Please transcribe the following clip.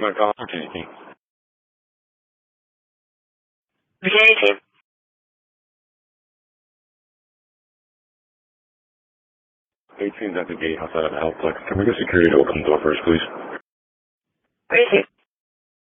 My call opportunity. Security team. 18's at the gate outside of the health flex. Can we get security to open the door first, please? Where is he?